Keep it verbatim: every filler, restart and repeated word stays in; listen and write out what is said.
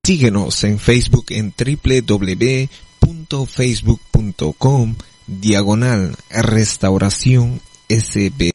Síguenos en Facebook en doble u doble u doble u punto facebook punto com diagonal restauración S B